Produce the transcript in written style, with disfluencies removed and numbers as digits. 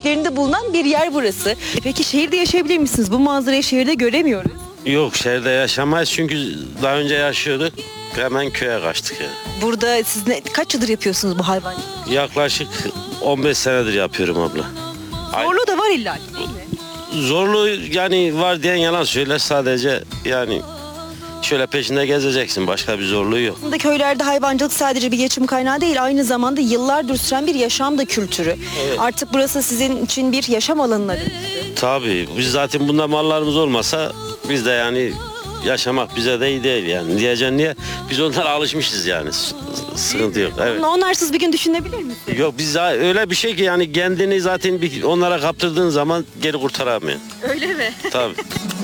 Yerinde bulunan bir yer burası. Peki şehirde yaşayabilir misiniz? Bu manzarayı şehirde göremiyoruz. Yok, şehirde yaşamayız çünkü daha önce yaşıyorduk. Hemen köye kaçtık ya. Burada siz kaç yıldır yapıyorsunuz bu hayvancılığı? Yaklaşık 15 senedir yapıyorum abla. Zorluğu da var illa ki, değil mi? Zorluğu yani var diyen yalan söyler, sadece yani şöyle peşinde gezeceksin, başka bir zorluğu yok. Aslında köylerde hayvancılık sadece bir geçim kaynağı değil, aynı zamanda yıllardır süren bir yaşam da kültürü. Evet. Artık burası sizin için bir yaşam alanına dönüştü. Tabii biz zaten bunda mallarımız olmasa biz de yani yaşamak bize de iyi değil yani. Diyeceksin niye? Biz onlara alışmışız yani. Sıkıntı yok. Evet. Onlarsız bir gün düşünebilir misiniz? Yok, biz öyle bir şey ki yani kendini zaten onlara kaptırdığın zaman geri kurtaramıyor. Öyle mi? Tabii.